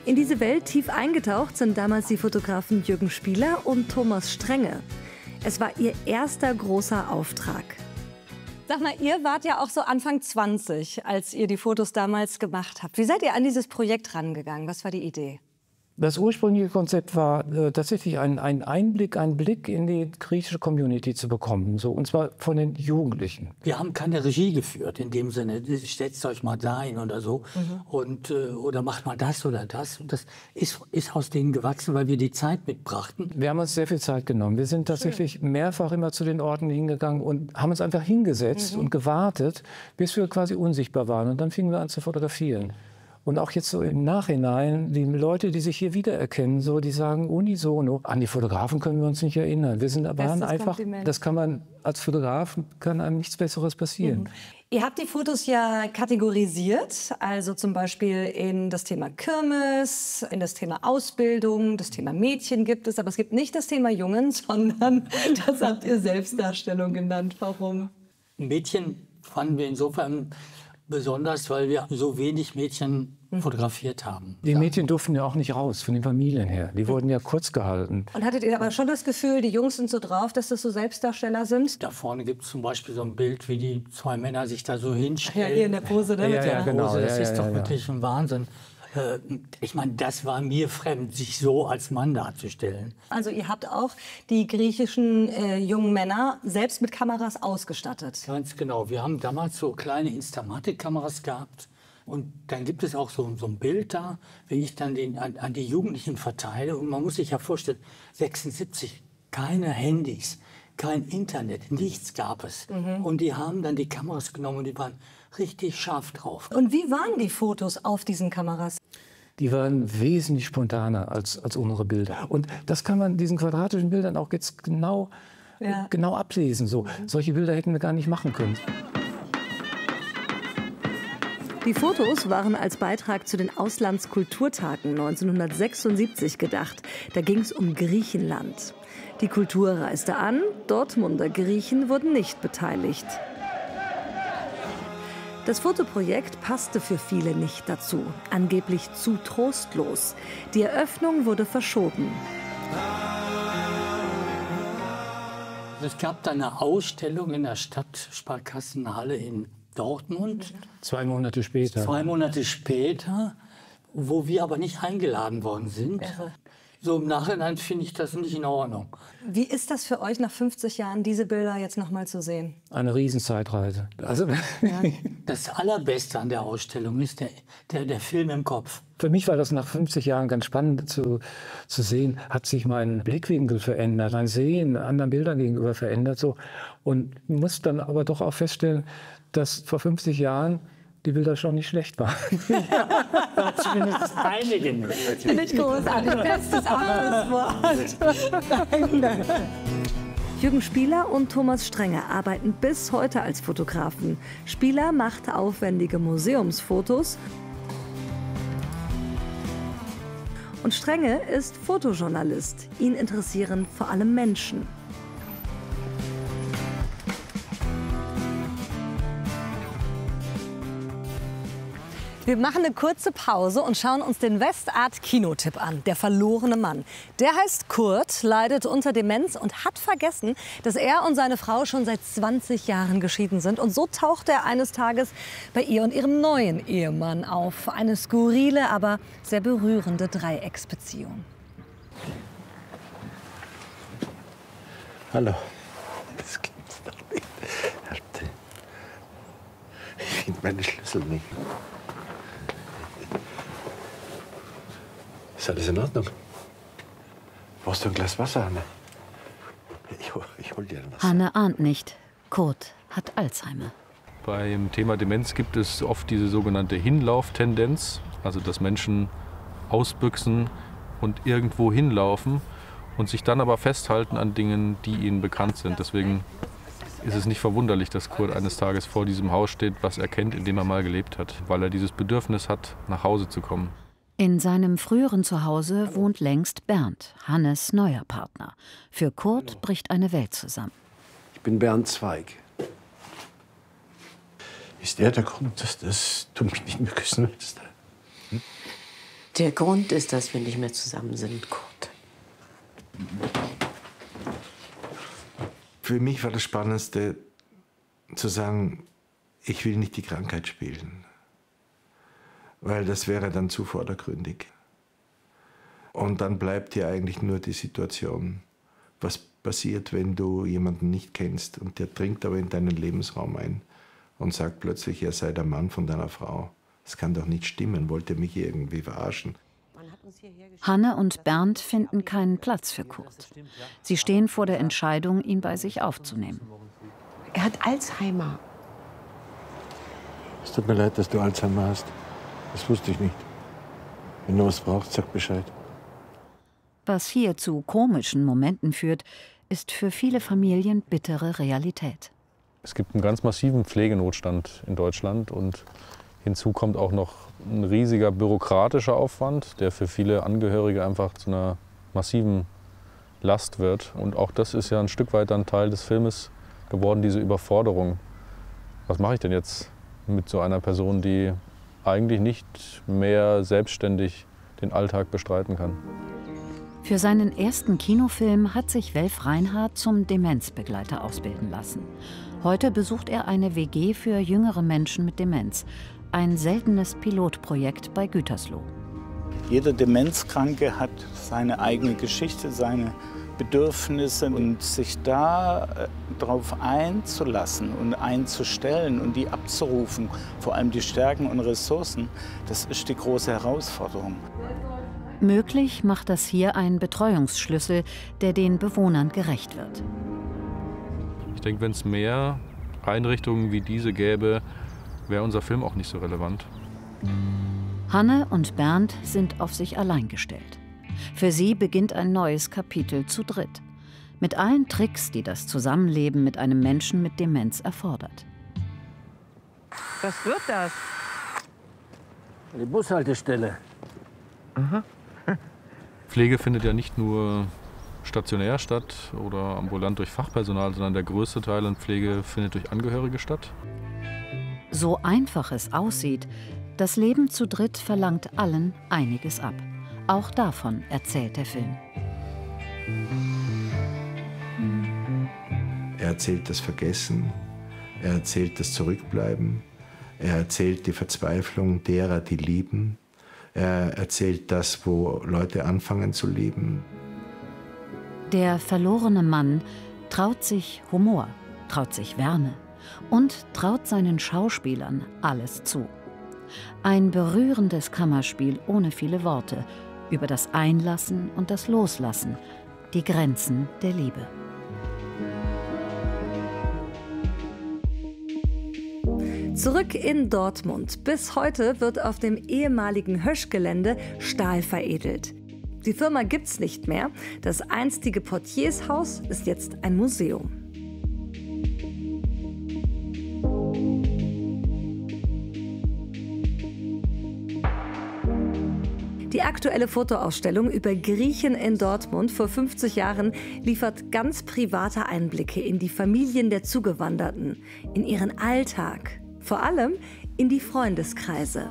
In diese Welt tief eingetaucht sind damals die Fotografen Jürgen Spieler und Thomas Strenge. Es war ihr erster großer Auftrag. Sag mal, ihr wart ja auch so Anfang 20, als ihr die Fotos damals gemacht habt. Wie seid ihr an dieses Projekt rangegangen? Was war die Idee? Das ursprüngliche Konzept war tatsächlich ein Blick in die griechische Community zu bekommen, so, und zwar von den Jugendlichen. Wir haben keine Regie geführt in dem Sinne, stellt euch mal dahin oder so und, oder macht mal das oder das. Und das ist aus denen gewachsen, weil wir die Zeit mitbrachten. Wir haben uns sehr viel Zeit genommen. Wir sind tatsächlich mehrfach immer zu den Orten hingegangen und haben uns einfach hingesetzt und gewartet, bis wir quasi unsichtbar waren. Und dann fingen wir an zu fotografieren. Und auch jetzt so im Nachhinein, die Leute, die sich hier wiedererkennen, so, die sagen unisono, an die Fotografen können wir uns nicht erinnern. Wir sind aber einfach, das kann man als Fotograf, kann einem nichts Besseres passieren. Ihr habt die Fotos ja kategorisiert, also zum Beispiel in das Thema Kirmes, in das Thema Ausbildung, das Thema Mädchen gibt es, aber es gibt nicht das Thema Jungen, sondern das habt ihr Selbstdarstellung genannt. Warum? Mädchen fanden wir insofern besonders, weil wir so wenig Mädchen fotografiert haben. Die Mädchen durften ja auch nicht raus, von den Familien her. Die wurden ja kurz gehalten. Und hattet ihr aber schon das Gefühl, die Jungs sind so drauf, dass das so Selbstdarsteller sind? Da vorne gibt es zum Beispiel so ein Bild, wie die zwei Männer sich da so hinstellen. Ja, hier in der Pose, ne? Ja, genau. Das ist doch wirklich ein Wahnsinn. Ich meine, das war mir fremd, sich so als Mann darzustellen. Also ihr habt auch die griechischen jungen Männer selbst mit Kameras ausgestattet. Ganz genau. Wir haben damals so kleine Instamatic-Kameras gehabt. Und dann gibt es auch so ein Bild da, wie ich dann an die Jugendlichen verteile. Und man muss sich ja vorstellen, 76, keine Handys, kein Internet, nichts gab es. Und die haben dann die Kameras genommen und die waren richtig scharf drauf. Und wie waren die Fotos auf diesen Kameras? Die waren wesentlich spontaner als unsere Bilder. Und das kann man diesen quadratischen Bildern auch jetzt genau ablesen. So. Solche Bilder hätten wir gar nicht machen können. Die Fotos waren als Beitrag zu den Auslandskulturtagen 1976 gedacht. Da ging es um Griechenland. Die Kultur reiste an, Dortmunder Griechen wurden nicht beteiligt. Das Fotoprojekt passte für viele nicht dazu, angeblich zu trostlos. Die Eröffnung wurde verschoben. Es gab dann eine Ausstellung in der Stadtsparkassenhalle in Dortmund. 2 Monate später. 2 Monate später, wo wir aber nicht eingeladen worden sind. So im Nachhinein finde ich das nicht in Ordnung. Wie ist das für euch nach 50 Jahren, diese Bilder jetzt noch mal zu sehen? Eine Riesenzeitreise. Also, Das Allerbeste an der Ausstellung ist der Film im Kopf. für mich war das nach 50 Jahren ganz spannend zu sehen, hat sich mein Blickwinkel verändert, mein Sehen anderen Bildern gegenüber verändert. So. Und muss dann aber doch auch feststellen, dass vor 50 Jahren die Bilder schon nicht schlecht waren. Zumindest einige nicht. Finde ich großartig. Bestes Abschlusswort. Danke. Jürgen Spieler und Thomas Strenge arbeiten bis heute als Fotografen. Spieler macht aufwendige Museumsfotos und Strenge ist Fotojournalist. Ihn interessieren vor allem Menschen. Wir machen eine kurze Pause und schauen uns den Westart-Kinotipp an, Der verlorene Mann. Der heißt Kurt, leidet unter Demenz und hat vergessen, dass er und seine Frau schon seit 20 Jahren geschieden sind. Und so taucht er eines Tages bei ihr und ihrem neuen Ehemann auf. Eine skurrile, aber sehr berührende Dreiecksbeziehung. Hallo. Das gibt's doch nicht. Ich finde meine Schlüssel nicht. Ist alles in Ordnung? Brauchst du ein Glas Wasser, Hanne? Ich hol dir was. Hanne ahnt nicht, Kurt hat Alzheimer. Beim Thema Demenz gibt es oft diese sogenannte Hinlauftendenz, also dass Menschen ausbüchsen und irgendwo hinlaufen und sich dann aber festhalten an Dingen, die ihnen bekannt sind. Deswegen ist es nicht verwunderlich, dass Kurt eines Tages vor diesem Haus steht, was er kennt, in dem er mal gelebt hat, weil er dieses Bedürfnis hat, nach Hause zu kommen. In seinem früheren Zuhause wohnt längst Bernd, Hannes neuer Partner. Für Kurt bricht eine Welt zusammen. Ich bin Bernd Zweig. Ist der Grund, dass du mich nicht mehr küssen willst? Der Grund ist, dass wir nicht mehr zusammen sind, Kurt. Für mich war das Spannendste zu sagen, ich will nicht die Krankheit spielen, weil das wäre dann zu vordergründig. Und dann bleibt dir eigentlich nur die Situation, was passiert, wenn du jemanden nicht kennst und der dringt aber in deinen Lebensraum ein und sagt plötzlich, er sei der Mann von deiner Frau. Das kann doch nicht stimmen, wollte mich irgendwie verarschen. Hanne und Bernd finden keinen Platz für Kurt. Sie stehen vor der Entscheidung, ihn bei sich aufzunehmen. Er hat Alzheimer. Es tut mir leid, dass du Alzheimer hast. Das wusste ich nicht. Wenn du was brauchst, sag Bescheid. Was hier zu komischen Momenten führt, ist für viele Familien bittere Realität. Es gibt einen ganz massiven Pflegenotstand in Deutschland und hinzu kommt auch noch ein riesiger bürokratischer Aufwand, der für viele Angehörige einfach zu einer massiven Last wird. Und auch das ist ja ein Stück weit dann Teil des Filmes geworden, diese Überforderung. Was mache ich denn jetzt mit so einer Person, die eigentlich nicht mehr selbstständig den Alltag bestreiten kann? Für seinen ersten Kinofilm hat sich Welf Reinhardt zum Demenzbegleiter ausbilden lassen. Heute besucht er eine WG für jüngere Menschen mit Demenz. Ein seltenes Pilotprojekt bei Gütersloh. Jeder Demenzkranke hat seine eigene Geschichte, seine Bedürfnisse und sich da drauf einzulassen und einzustellen und die abzurufen, vor allem die Stärken und Ressourcen, das ist die große Herausforderung. Möglich macht das hier ein Betreuungsschlüssel, der den Bewohnern gerecht wird. Ich denke, wenn es mehr Einrichtungen wie diese gäbe, wäre unser Film auch nicht so relevant. Hanne und Bernd sind auf sich allein gestellt. Für sie beginnt ein neues Kapitel zu dritt. Mit allen Tricks, die das Zusammenleben mit einem Menschen mit Demenz erfordert. Was wird das? Die Bushaltestelle. Mhm. Pflege findet ja nicht nur stationär statt oder ambulant durch Fachpersonal, sondern der größte Teil an Pflege findet durch Angehörige statt. So einfach es aussieht, das Leben zu dritt verlangt allen einiges ab. Auch davon erzählt der Film. Er erzählt das Vergessen, er erzählt das Zurückbleiben, er erzählt die Verzweiflung derer, die lieben, er erzählt das, wo Leute anfangen zu lieben. Der verlorene Mann traut sich Humor, traut sich Wärme und traut seinen Schauspielern alles zu. Ein berührendes Kammerspiel ohne viele Worte über das Einlassen und das Loslassen, die Grenzen der Liebe. Zurück in Dortmund. Bis heute wird auf dem ehemaligen Hösch-Gelände Stahl veredelt. Die Firma gibt's nicht mehr. Das einstige Portiershaus ist jetzt ein Museum. Die aktuelle Fotoausstellung über Griechen in Dortmund vor 50 Jahren liefert ganz private Einblicke in die Familien der Zugewanderten, in ihren Alltag, vor allem in die Freundeskreise.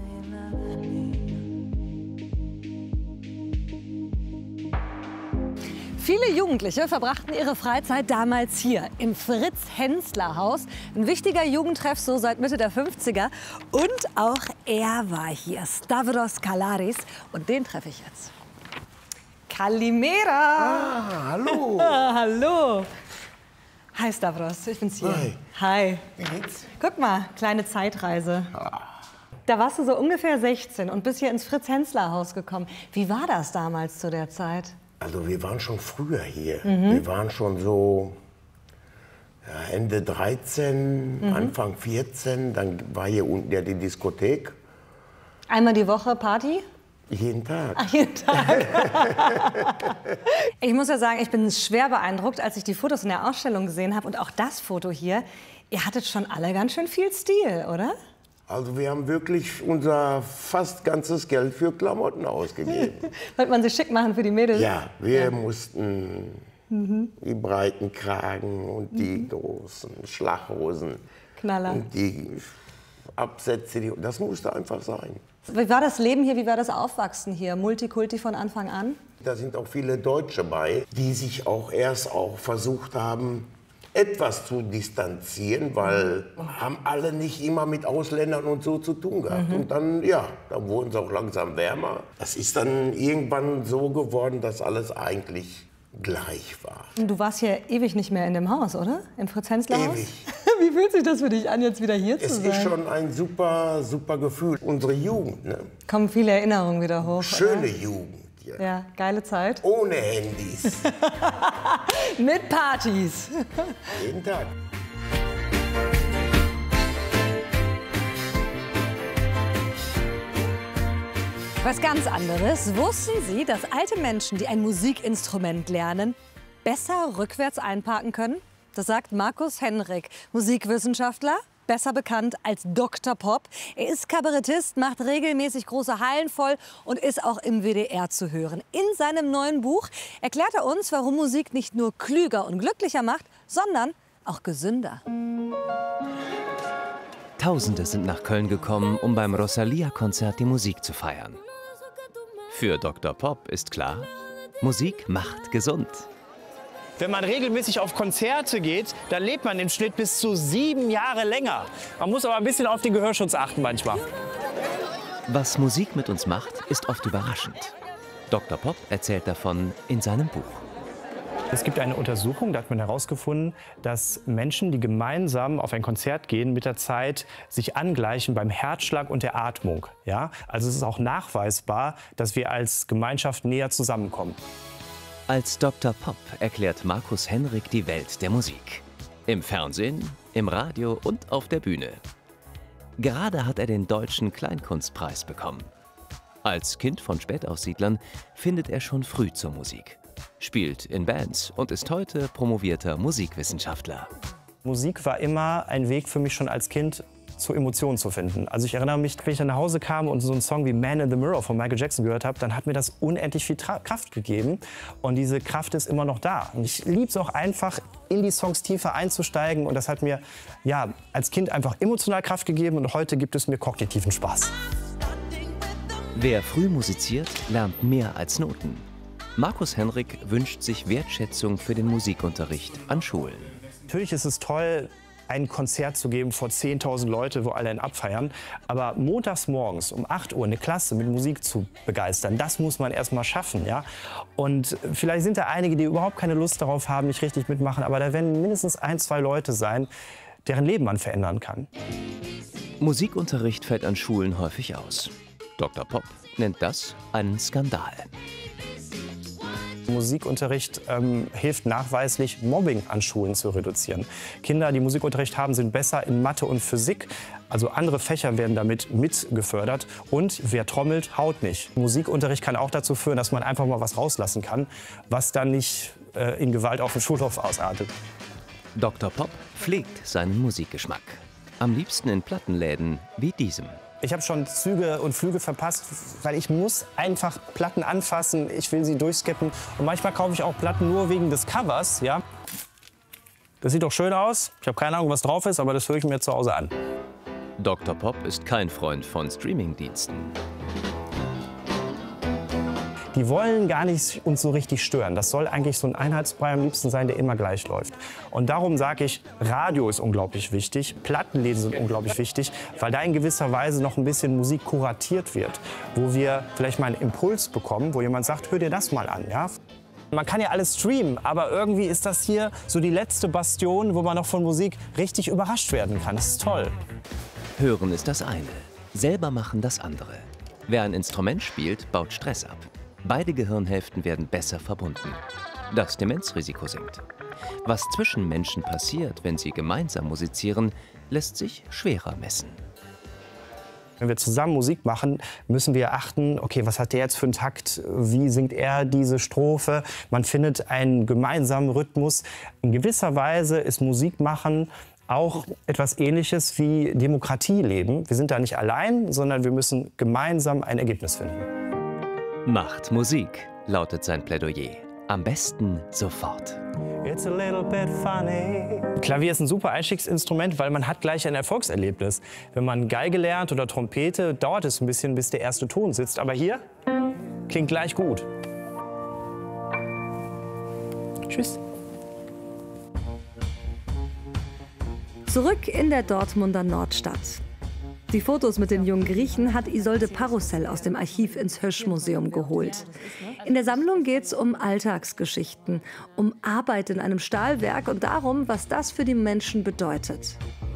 Viele Jugendliche verbrachten ihre Freizeit damals hier im Fritz-Hensler-Haus. Ein wichtiger Jugendtreff so seit Mitte der 50er. Und auch er war hier, Stavros Kalaris. Und den treffe ich jetzt. Kalimera! Ah, hallo! Hallo! Hi Stavros, ich bin's hier. Hi. Hi. Wie geht's? Guck mal, kleine Zeitreise. Da warst du so ungefähr 16 und bist hier ins Fritz-Hensler-Haus gekommen. Wie war das damals zu der Zeit? Also wir waren schon früher hier. Wir waren schon so ja, Ende 13, Anfang 14. Dann war hier unten ja die Diskothek. Einmal die Woche Party? Jeden Tag. Ach, jeden Tag. Ich muss ja sagen, ich bin schwer beeindruckt, als ich die Fotos in der Ausstellung gesehen habe. Und auch das Foto hier. Ihr hattet schon alle ganz schön viel Stil, oder? Also wir haben wirklich unser fast ganzes Geld für Klamotten ausgegeben. Wollte man sich schick machen für die Mädels? Ja, wir mussten die breiten Kragen und die großen Schlaghosen. Knaller. Und die Absätze, das musste einfach sein. Wie war das Leben hier, wie war das Aufwachsen hier? Multikulti von Anfang an? Da sind auch viele Deutsche bei, die sich auch erst versucht haben, etwas zu distanzieren, weil haben alle nicht immer mit Ausländern und so zu tun gehabt. Und dann, ja, dann wurden sie auch langsam wärmer. Das ist dann irgendwann so geworden, dass alles eigentlich gleich war. Du warst hier ewig nicht mehr in dem Haus, oder? Im Fritz-Hensler-Haus? Ewig. Wie fühlt sich das für dich an, jetzt wieder hier zu sein? Es ist schon ein super, super Gefühl. Unsere Jugend, ne? Kommen viele Erinnerungen wieder hoch. Schöne oder? Jugend. Ja. Ja, geile Zeit. Ohne Handys. Mit Partys. Jeden Tag. Was ganz anderes. Wussten Sie, dass alte Menschen, die ein Musikinstrument lernen, besser rückwärts einparken können? Das sagt Markus Henrik, Musikwissenschaftler, besser bekannt als Dr. Pop. Er ist Kabarettist, macht regelmäßig große Hallen voll und ist auch im WDR zu hören. In seinem neuen Buch erklärt er uns, warum Musik nicht nur klüger und glücklicher macht, sondern auch gesünder. Tausende sind nach Köln gekommen, um beim Rosalia-Konzert die Musik zu feiern. Für Dr. Pop ist klar, Musik macht gesund. Wenn man regelmäßig auf Konzerte geht, dann lebt man im Schnitt bis zu 7 Jahre länger. Man muss aber ein bisschen auf den Gehörschutz achten manchmal. Was Musik mit uns macht, ist oft überraschend. Dr. Pop erzählt davon in seinem Buch. Es gibt eine Untersuchung, da hat man herausgefunden, dass Menschen, die gemeinsam auf ein Konzert gehen, mit der Zeit sich angleichen beim Herzschlag und der Atmung. Ja? Also es ist auch nachweisbar, dass wir als Gemeinschaft näher zusammenkommen. Als Dr. Pop erklärt Markus Henrik die Welt der Musik. Im Fernsehen, im Radio und auf der Bühne. Gerade hat er den Deutschen Kleinkunstpreis bekommen. Als Kind von Spätaussiedlern findet er schon früh zur Musik. Spielt in Bands und ist heute promovierter Musikwissenschaftler. Musik war immer ein Weg für mich schon als Kind, zu Emotionen zu finden. Also ich erinnere mich, wenn ich dann nach Hause kam und so einen Song wie Man in the Mirror von Michael Jackson gehört habe, dann hat mir das unendlich viel Kraft gegeben. Und diese Kraft ist immer noch da. Und ich liebe es auch einfach, in die Songs tiefer einzusteigen. Und das hat mir ja, als Kind einfach emotional Kraft gegeben. Und heute gibt es mir kognitiven Spaß. Wer früh musiziert, lernt mehr als Noten. Markus Henrik wünscht sich Wertschätzung für den Musikunterricht an Schulen. Natürlich ist es toll, ein Konzert zu geben vor 10.000 Leute, wo alle ihn abfeiern. Aber montags morgens um 8 Uhr eine Klasse mit Musik zu begeistern, das muss man erst mal schaffen. Ja? Und vielleicht sind da einige, die überhaupt keine Lust darauf haben, nicht richtig mitmachen. Aber da werden mindestens 1, 2 Leute sein, deren Leben man verändern kann. Musikunterricht fällt an Schulen häufig aus. Dr. Pop nennt das einen Skandal. Musikunterricht hilft nachweislich, Mobbing an Schulen zu reduzieren. Kinder, die Musikunterricht haben, sind besser in Mathe und Physik. Also andere Fächer werden damit mitgefördert. Und wer trommelt, haut nicht. Musikunterricht kann auch dazu führen, dass man einfach mal was rauslassen kann, was dann nicht in Gewalt auf dem Schulhof ausartet. Dr. Pop pflegt seinen Musikgeschmack. Am liebsten in Plattenläden wie diesem. Ich habe schon Züge und Flüge verpasst, weil ich muss einfach Platten anfassen, ich will sie durchskippen. Und manchmal kaufe ich auch Platten nur wegen des Covers. Ja? Das sieht doch schön aus. Ich habe keine Ahnung, was drauf ist, aber das höre ich mir zu Hause an. Dr. Pop ist kein Freund von Streamingdiensten. Die wollen gar nicht uns so richtig stören. Das soll eigentlich so ein Einheitsbrei am liebsten sein, der immer gleich läuft. Und darum sage ich, Radio ist unglaublich wichtig, Plattenläden sind unglaublich wichtig, weil da in gewisser Weise noch ein bisschen Musik kuratiert wird, wo wir vielleicht mal einen Impuls bekommen, wo jemand sagt, hör dir das mal an. Ja? Man kann ja alles streamen, aber irgendwie ist das hier so die letzte Bastion, wo man noch von Musik richtig überrascht werden kann. Das ist toll. Hören ist das eine, selber machen das andere. Wer ein Instrument spielt, baut Stress ab. Beide Gehirnhälften werden besser verbunden. Das Demenzrisiko sinkt. Was zwischen Menschen passiert, wenn sie gemeinsam musizieren, lässt sich schwerer messen. Wenn wir zusammen Musik machen, müssen wir achten, okay, was hat der jetzt für einen Takt, wie singt er diese Strophe? Man findet einen gemeinsamen Rhythmus. In gewisser Weise ist Musikmachen auch etwas Ähnliches wie Demokratie leben. Wir sind da nicht allein, sondern wir müssen gemeinsam ein Ergebnis finden. Macht Musik, lautet sein Plädoyer. Am besten sofort. It's a little bit funny. Klavier ist ein super Einstiegsinstrument, weil man hat gleich ein Erfolgserlebnis. Wenn man Geige lernt oder Trompete, dauert es ein bisschen, bis der erste Ton sitzt. Aber hier klingt gleich gut. Tschüss. Zurück in der Dortmunder Nordstadt. Die Fotos mit den jungen Griechen hat Isolde Parussell aus dem Archiv ins Hösch-Museum geholt. In der Sammlung geht es um Alltagsgeschichten, um Arbeit in einem Stahlwerk und darum, was das für die Menschen bedeutet.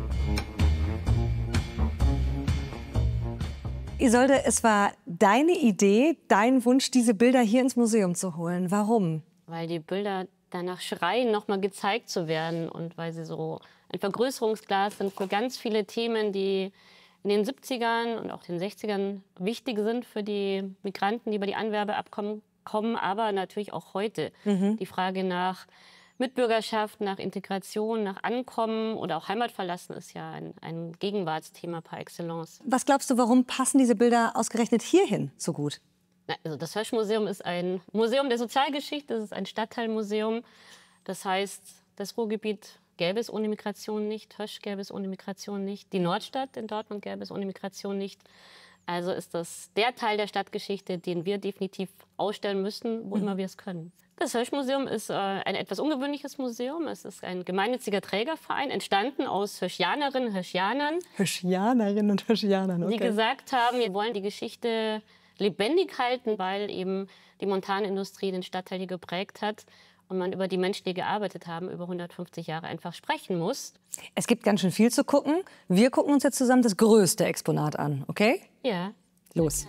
Isolde, es war deine Idee, dein Wunsch, diese Bilder hier ins Museum zu holen. Warum? Weil die Bilder danach schreien, noch mal gezeigt zu werden und weil sie so ein Vergrößerungsglas sind für ganz viele Themen, die in den 70ern und auch den 60ern wichtig sind für die Migranten, die über die Anwerbeabkommen kommen, aber natürlich auch heute. Die Frage nach Mitbürgerschaft, nach Integration, nach Ankommen oder auch Heimatverlassen ist ja ein Gegenwartsthema par excellence. Was glaubst du, warum passen diese Bilder ausgerechnet hierhin so gut? Also das Hösch-Museum ist ein Museum der Sozialgeschichte, es ist ein Stadtteilmuseum. Das heißt, das Ruhrgebiet gäbe es ohne Migration nicht, Hösch gäbe es ohne Migration nicht, die Nordstadt in Dortmund gäbe es ohne Migration nicht. Also ist das der Teil der Stadtgeschichte, den wir definitiv ausstellen müssen, wo immer wir es können. Das Hösch-Museum ist ein etwas ungewöhnliches Museum. Es ist ein gemeinnütziger Trägerverein, entstanden aus Höschianerinnen und Höschianern. Höschianerinnen und Höschianern, okay. Die gesagt haben, wir wollen die Geschichte lebendig halten, weil eben die Montanindustrie den Stadtteil hier geprägt hat. Und man über die Menschen, die gearbeitet haben, über 150 Jahre einfach sprechen muss. Es gibt ganz schön viel zu gucken. Wir gucken uns jetzt zusammen das größte Exponat an, okay? Ja. Los.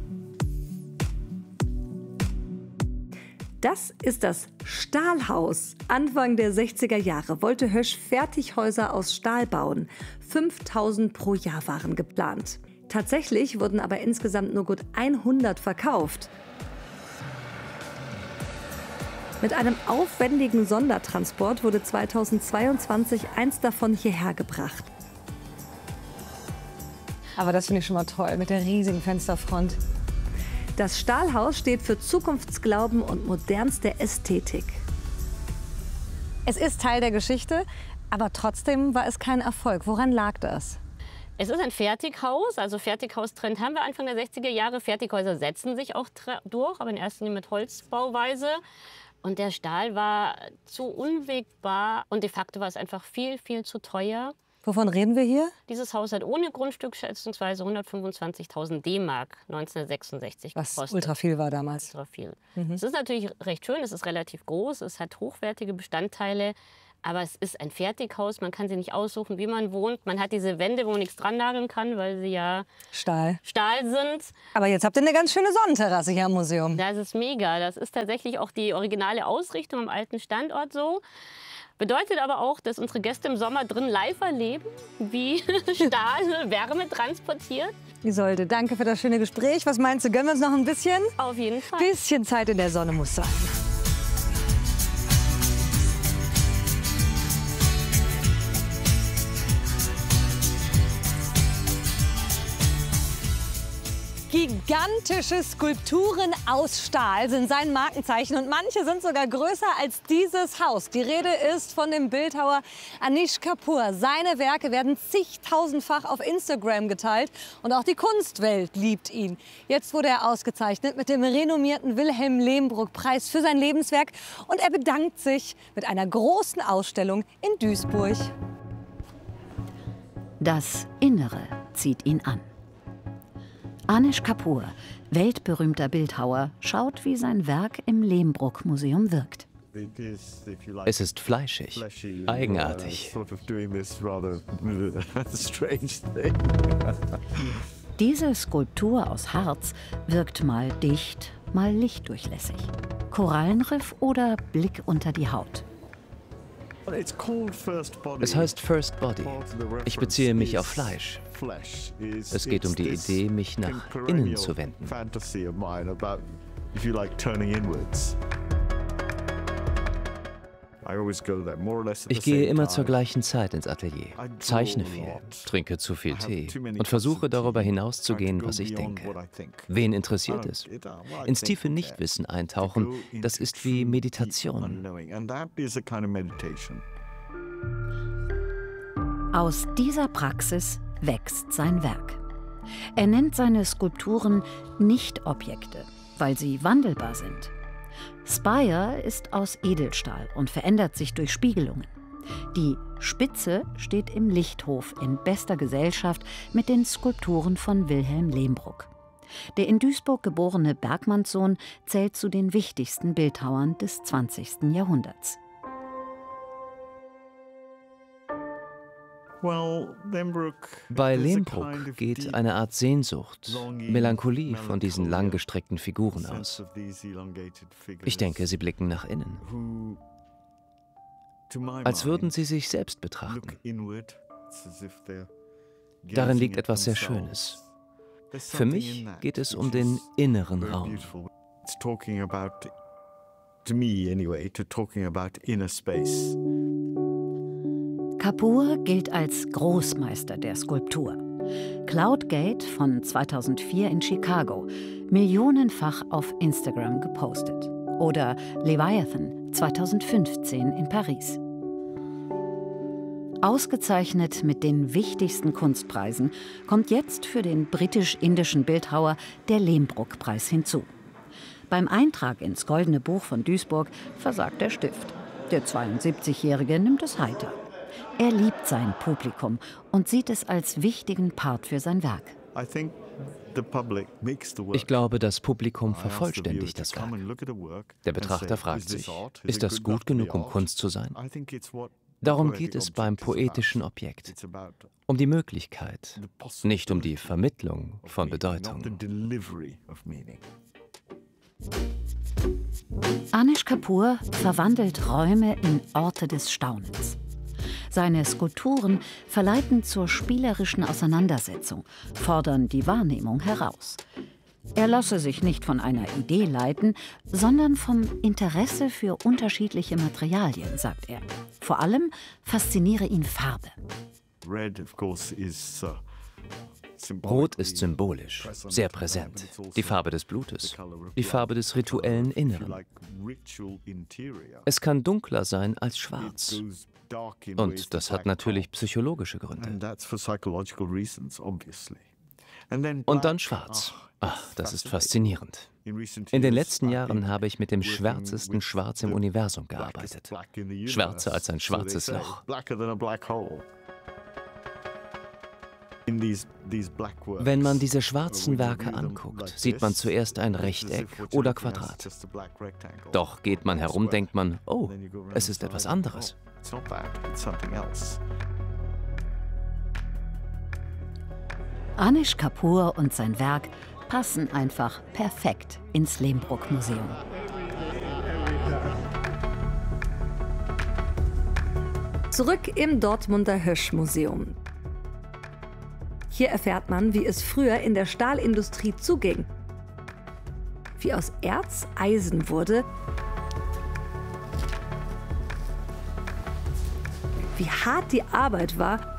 Das ist das Stahlhaus. Anfang der 60er Jahre wollte Hösch Fertighäuser aus Stahl bauen. 5000 pro Jahr waren geplant. Tatsächlich wurden aber insgesamt nur gut 100 verkauft. Mit einem aufwendigen Sondertransport wurde 2022 eins davon hierher gebracht. Aber das finde ich schon mal toll, mit der riesigen Fensterfront. Das Stahlhaus steht für Zukunftsglauben und modernste Ästhetik. Es ist Teil der Geschichte, aber trotzdem war es kein Erfolg. Woran lag das? Es ist ein Fertighaus, also Fertighaustrend haben wir Anfang der 60er Jahre. Fertighäuser setzen sich auch durch, aber in erster Linie mit Holzbauweise. Und der Stahl war zu unwegbar und de facto war es einfach viel, viel zu teuer. Wovon reden wir hier? Dieses Haus hat ohne Grundstück schätzungsweise 125.000 D-Mark 1966 gekostet. Was ultra viel war damals. Ultra viel. Es ist natürlich recht schön, es ist relativ groß, es hat hochwertige Bestandteile. Aber es ist ein Fertighaus, man kann sich nicht aussuchen, wie man wohnt. Man hat diese Wände, wo man nichts dran nageln kann, weil sie ja Stahl sind. Aber jetzt habt ihr eine ganz schöne Sonnenterrasse hier im Museum. Das ist mega. Das ist tatsächlich auch die originale Ausrichtung am alten Standort so. Bedeutet aber auch, dass unsere Gäste im Sommer drin live erleben, wie Stahl Wärme transportiert. Isolde, danke für das schöne Gespräch. Was meinst du, gönnen wir uns noch ein bisschen? Auf jeden Fall. Bisschen Zeit in der Sonne muss sein. Gigantische Skulpturen aus Stahl sind sein Markenzeichen und manche sind sogar größer als dieses Haus. Die Rede ist von dem Bildhauer Anish Kapoor. Seine Werke werden zigtausendfach auf Instagram geteilt und auch die Kunstwelt liebt ihn. Jetzt wurde er ausgezeichnet mit dem renommierten Wilhelm Lehmbruck-Preis für sein Lebenswerk und er bedankt sich mit einer großen Ausstellung in Duisburg. Das Innere zieht ihn an. Anish Kapoor, weltberühmter Bildhauer, schaut, wie sein Werk im Lehmbruck-Museum wirkt. Es ist fleischig, eigenartig. Diese Skulptur aus Harz wirkt mal dicht, mal lichtdurchlässig. Korallenriff oder Blick unter die Haut. Es heißt First Body. Ich beziehe mich auf Fleisch. Es geht um die Idee, mich nach innen zu wenden. Ich gehe immer zur gleichen Zeit ins Atelier, zeichne viel, trinke zu viel Tee und versuche darüber hinauszugehen, was ich denke. Wen interessiert es? Ins tiefe Nichtwissen eintauchen, das ist wie Meditation. Aus dieser Praxis wächst sein Werk. Er nennt seine Skulpturen Nicht-Objekte, weil sie wandelbar sind. Spire ist aus Edelstahl und verändert sich durch Spiegelungen. Die Spitze steht im Lichthof in bester Gesellschaft mit den Skulpturen von Wilhelm Lehmbruck. Der in Duisburg geborene Bergmannssohn zählt zu den wichtigsten Bildhauern des 20. Jahrhunderts. Bei Lehmbruck geht eine Art Sehnsucht, Melancholie von diesen langgestreckten Figuren aus. Ich denke, sie blicken nach innen, als würden sie sich selbst betrachten. Darin liegt etwas sehr Schönes. Für mich geht es um den inneren Raum. Kapoor gilt als Großmeister der Skulptur. Cloudgate von 2004 in Chicago, millionenfach auf Instagram gepostet. Oder Leviathan 2015 in Paris. Ausgezeichnet mit den wichtigsten Kunstpreisen kommt jetzt für den britisch-indischen Bildhauer der Lehmbruck-Preis hinzu. Beim Eintrag ins Goldene Buch von Duisburg versagt der Stift. Der 72-Jährige nimmt es heiter. Er liebt sein Publikum und sieht es als wichtigen Part für sein Werk. Ich glaube, das Publikum vervollständigt das Werk. Der Betrachter fragt sich, ist das gut genug, um Kunst zu sein? Darum geht es beim poetischen Objekt. Um die Möglichkeit, nicht um die Vermittlung von Bedeutung. Anish Kapoor verwandelt Räume in Orte des Staunens. Seine Skulpturen verleiten zur spielerischen Auseinandersetzung, fordern die Wahrnehmung heraus. Er lasse sich nicht von einer Idee leiten, sondern vom Interesse für unterschiedliche Materialien, sagt er. Vor allem fasziniere ihn Farbe. Rot ist symbolisch, sehr präsent. Die Farbe des Blutes, die Farbe des rituellen Inneren. Es kann dunkler sein als schwarz. Und das hat natürlich psychologische Gründe. Und dann schwarz. Ach, das ist faszinierend. In den letzten Jahren habe ich mit dem schwärzesten Schwarz im Universum gearbeitet. Schwärzer als ein schwarzes Loch. Wenn man diese schwarzen Werke anguckt, sieht man zuerst ein Rechteck oder Quadrat. Doch geht man herum, denkt man, oh, es ist etwas anderes. Anish Kapoor und sein Werk passen einfach perfekt ins Lehmbruck-Museum. Zurück im Dortmunder Hösch-Museum. Hier erfährt man, wie es früher in der Stahlindustrie zuging. Wie aus Erz Eisen wurde. Wie hart die Arbeit war.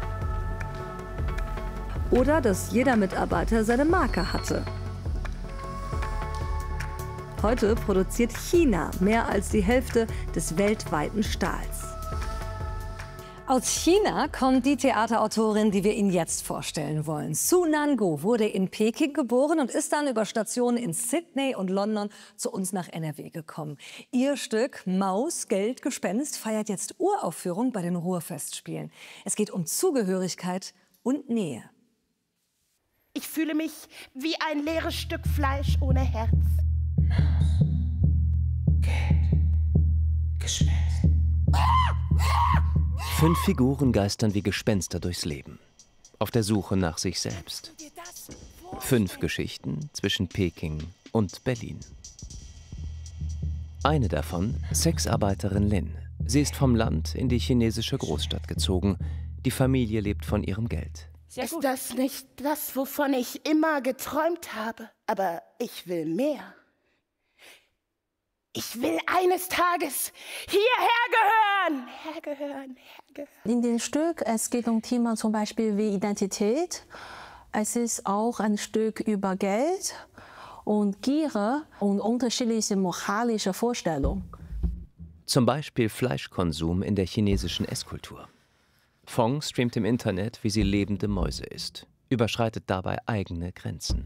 Oder dass jeder Mitarbeiter seine Marke hatte. Heute produziert China mehr als die Hälfte des weltweiten Stahls. Aus China kommt die Theaterautorin, die wir Ihnen jetzt vorstellen wollen. Su Nan-go wurde in Peking geboren und ist dann über Stationen in Sydney und London zu uns nach NRW gekommen. Ihr Stück Maus, Geld, Gespenst feiert jetzt Uraufführung bei den Ruhrfestspielen. Es geht um Zugehörigkeit und Nähe. Ich fühle mich wie ein leeres Stück Fleisch ohne Herz. Maus, Geld, Gespenst. 5 Figuren geistern wie Gespenster durchs Leben, auf der Suche nach sich selbst. 5 Geschichten zwischen Peking und Berlin. Eine davon, Sexarbeiterin Lin. Sie ist vom Land in die chinesische Großstadt gezogen. Die Familie lebt von ihrem Geld. Ist das nicht das, wovon ich immer geträumt habe? Aber ich will mehr. Ich will eines Tages hierher gehören. In dem Stück, es geht um Themen zum Beispiel wie Identität. Es ist auch ein Stück über Geld und Gier und unterschiedliche moralische Vorstellungen. Zum Beispiel Fleischkonsum in der chinesischen Esskultur. Fong streamt im Internet, wie sie lebende Mäuse isst, überschreitet dabei eigene Grenzen.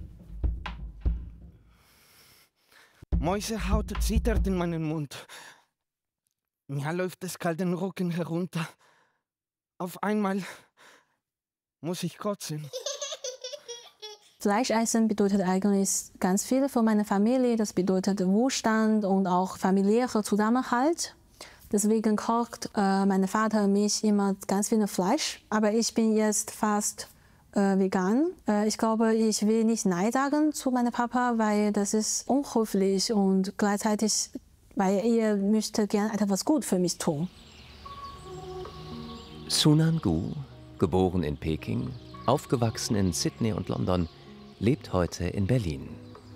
Mäusehaut zittert in meinem Mund. Mir läuft es kalt den Rücken herunter. Auf einmal muss ich kotzen. Fleischessen bedeutet eigentlich ganz viel für meine Familie. Das bedeutet Wohlstand und auch familiärer Zusammenhalt. Deswegen kocht mein Vater und mich immer ganz viel Fleisch. Aber ich bin jetzt fast vegan. Ich glaube, ich will nicht Nein sagen zu meinem Papa, weil das ist unhöflich und gleichzeitig, weil er möchte gerne etwas gut für mich tun. Sunan Gu, geboren in Peking, aufgewachsen in Sydney und London, lebt heute in Berlin.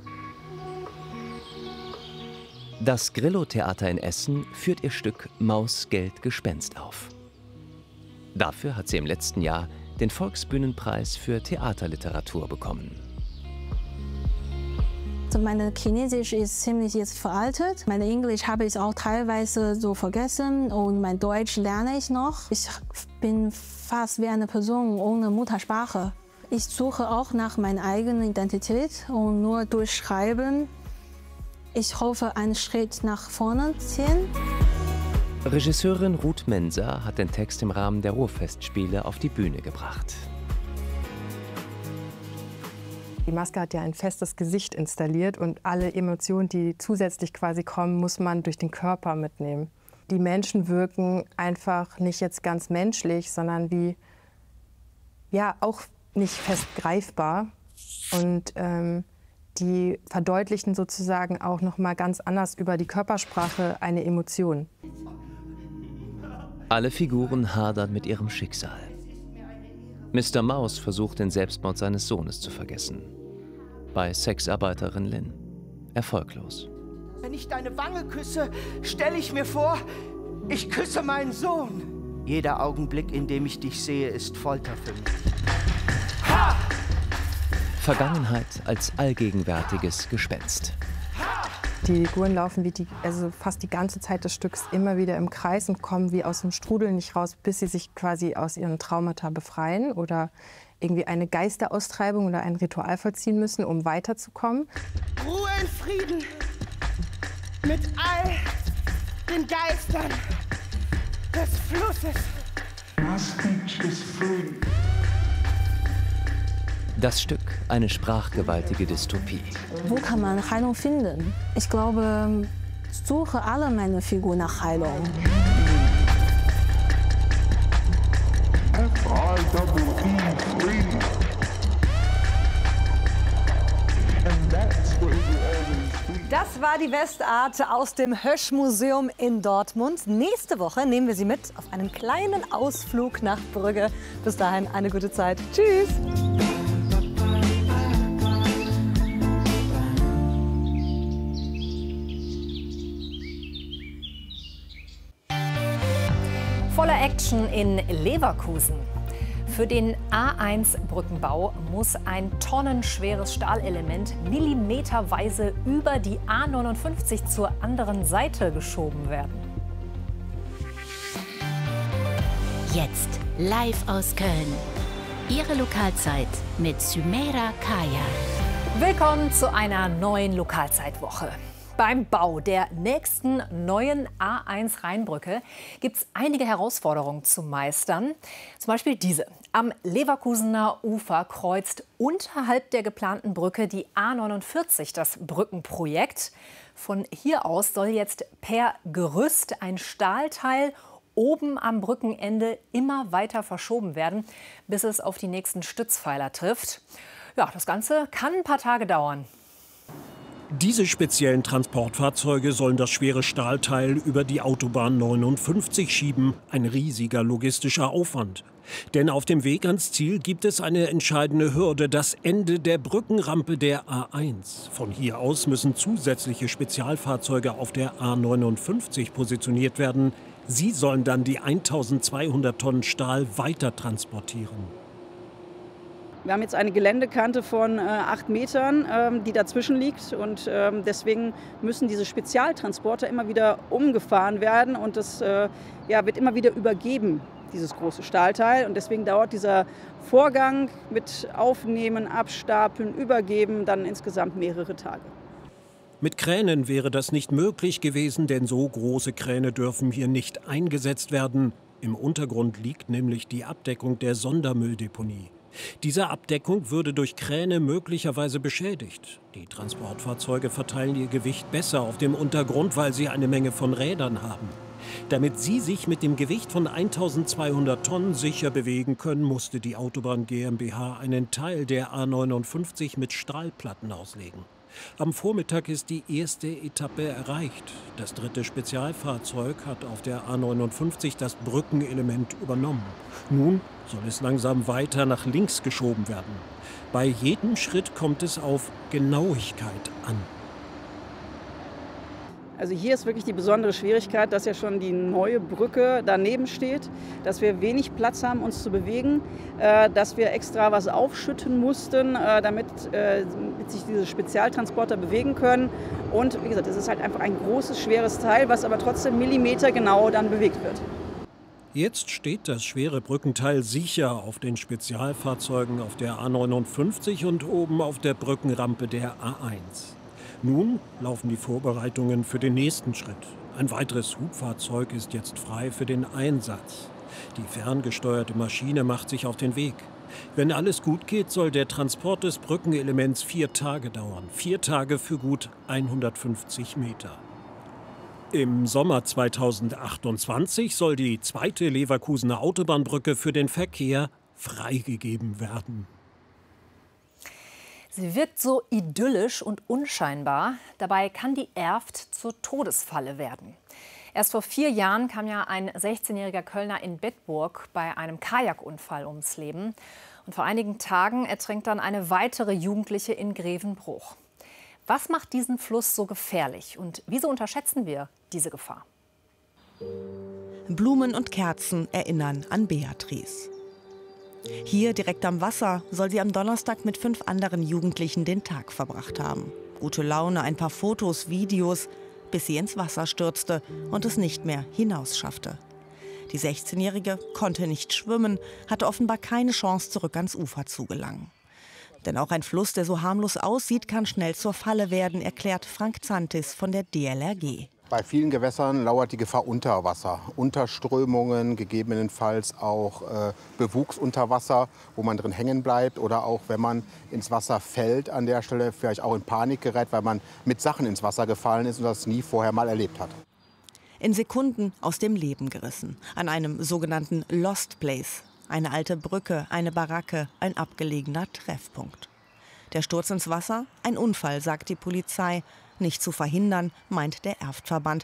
Das Grillo-Theater in Essen führt ihr Stück Maus, Geld, Gespenst auf. Dafür hat sie im letzten Jahr den Volksbühnenpreis für Theaterliteratur bekommen. Meine Chinesisch ist ziemlich jetzt veraltet. Mein Englisch habe ich auch teilweise so vergessen und mein Deutsch lerne ich noch. Ich bin fast wie eine Person ohne Muttersprache. Ich suche auch nach meiner eigenen Identität und nur durch Schreiben. Ich hoffe, einen Schritt nach vorne ziehen. Regisseurin Ruth Menser hat den Text im Rahmen der Ruhrfestspiele auf die Bühne gebracht. Die Maske hat ja ein festes Gesicht installiert und alle Emotionen, die zusätzlich quasi kommen, muss man durch den Körper mitnehmen. Die Menschen wirken einfach nicht jetzt ganz menschlich, sondern wie, ja, auch nicht fest greifbar. Und die verdeutlichen sozusagen auch noch mal ganz anders über die Körpersprache eine Emotion. Alle Figuren hadern mit ihrem Schicksal. Mr. Maus versucht, den Selbstmord seines Sohnes zu vergessen. Bei Sexarbeiterin Lin erfolglos. Wenn ich deine Wange küsse, stelle ich mir vor, ich küsse meinen Sohn. Jeder Augenblick, in dem ich dich sehe, ist Folter für mich. Ha! Vergangenheit als allgegenwärtiges Gespenst. Die Figuren laufen fast die ganze Zeit des Stücks immer wieder im Kreis und kommen wie aus dem Strudel nicht raus, bis sie sich quasi aus ihren Traumata befreien oder irgendwie eine Geisteraustreibung oder ein Ritual vollziehen müssen, um weiterzukommen. Ruhe in Frieden mit all den Geistern des Flusses. My speech is free. Das Stück, eine sprachgewaltige Dystopie. Wo kann man Heilung finden? Ich glaube, ich suche alle meine Figuren nach Heilung. Das war die Westart aus dem Hösch-Museum in Dortmund. Nächste Woche nehmen wir Sie mit auf einen kleinen Ausflug nach Brügge. Bis dahin eine gute Zeit. Tschüss! Voller Action in Leverkusen. Für den A1-Brückenbau muss ein tonnenschweres Stahlelement millimeterweise über die A59 zur anderen Seite geschoben werden. Jetzt live aus Köln. Ihre Lokalzeit mit Sümeira Kaya. Willkommen zu einer neuen Lokalzeitwoche. Beim Bau der nächsten neuen A1 Rheinbrücke gibt es einige Herausforderungen zu meistern. Zum Beispiel diese. Am Leverkusener Ufer kreuzt unterhalb der geplanten Brücke die A49 das Brückenprojekt. Von hier aus soll jetzt per Gerüst ein Stahlteil oben am Brückenende immer weiter verschoben werden, bis es auf die nächsten Stützpfeiler trifft. Ja, das Ganze kann ein paar Tage dauern. Diese speziellen Transportfahrzeuge sollen das schwere Stahlteil über die Autobahn 59 schieben. Ein riesiger logistischer Aufwand. Denn auf dem Weg ans Ziel gibt es eine entscheidende Hürde, das Ende der Brückenrampe der A1. Von hier aus müssen zusätzliche Spezialfahrzeuge auf der A59 positioniert werden. Sie sollen dann die 1200 Tonnen Stahl weiter transportieren. Wir haben jetzt eine Geländekante von 8 Metern, die dazwischen liegt. Und deswegen müssen diese Spezialtransporter immer wieder umgefahren werden. Und das wird immer wieder übergeben, dieses große Stahlteil. Und deswegen dauert dieser Vorgang mit Aufnehmen, Abstapeln, Übergeben dann insgesamt mehrere Tage. Mit Kränen wäre das nicht möglich gewesen, denn so große Kräne dürfen hier nicht eingesetzt werden. Im Untergrund liegt nämlich die Abdeckung der Sondermülldeponie. Diese Abdeckung würde durch Kräne möglicherweise beschädigt. Die Transportfahrzeuge verteilen ihr Gewicht besser auf dem Untergrund, weil sie eine Menge von Rädern haben. Damit sie sich mit dem Gewicht von 1200 Tonnen sicher bewegen können, musste die Autobahn GmbH einen Teil der A59 mit Strahlplatten auslegen. Am Vormittag ist die erste Etappe erreicht. Das 3. Spezialfahrzeug hat auf der A59 das Brückenelement übernommen. Nun soll es langsam weiter nach links geschoben werden. Bei jedem Schritt kommt es auf Genauigkeit an. Also hier ist wirklich die besondere Schwierigkeit, dass ja schon die neue Brücke daneben steht, dass wir wenig Platz haben, uns zu bewegen, dass wir extra was aufschütten mussten, damit sich diese Spezialtransporter bewegen können. Und wie gesagt, es ist halt einfach ein großes, schweres Teil, was aber trotzdem millimetergenau dann bewegt wird. Jetzt steht das schwere Brückenteil sicher auf den Spezialfahrzeugen auf der A59 und oben auf der Brückenrampe der A1. Nun laufen die Vorbereitungen für den nächsten Schritt. Ein weiteres Hubfahrzeug ist jetzt frei für den Einsatz. Die ferngesteuerte Maschine macht sich auf den Weg. Wenn alles gut geht, soll der Transport des Brückenelements 4 Tage dauern. 4 Tage für gut 150 Meter. Im Sommer 2028 soll die 2. Leverkusener Autobahnbrücke für den Verkehr freigegeben werden. Sie wirkt so idyllisch und unscheinbar. Dabei kann die Erft zur Todesfalle werden. Erst vor 4 Jahren kam ja ein 16-jähriger Kölner in Bedburg bei einem Kajakunfall ums Leben. Und vor einigen Tagen ertrinkt dann eine weitere Jugendliche in Grevenbruch. Was macht diesen Fluss so gefährlich und wieso unterschätzen wir diese Gefahr? Blumen und Kerzen erinnern an Beatrice. Hier direkt am Wasser soll sie am Donnerstag mit 5 anderen Jugendlichen den Tag verbracht haben. Gute Laune, ein paar Fotos, Videos, bis sie ins Wasser stürzte und es nicht mehr hinaus schaffte. Die 16-Jährige konnte nicht schwimmen, hatte offenbar keine Chance, zurück ans Ufer zu gelangen. Denn auch ein Fluss, der so harmlos aussieht, kann schnell zur Falle werden, erklärt Frank Zantis von der DLRG. Bei vielen Gewässern lauert die Gefahr unter Wasser. Unterströmungen, gegebenenfalls auch Bewuchs unter Wasser, wo man drin hängen bleibt. Oder auch, wenn man ins Wasser fällt, an der Stelle vielleicht auch in Panik gerät, weil man mit Sachen ins Wasser gefallen ist und das nie vorher mal erlebt hat. In Sekunden aus dem Leben gerissen. An einem sogenannten Lost Place. Eine alte Brücke, eine Baracke, ein abgelegener Treffpunkt. Der Sturz ins Wasser? Ein Unfall, sagt die Polizei. Nicht zu verhindern, meint der Erftverband.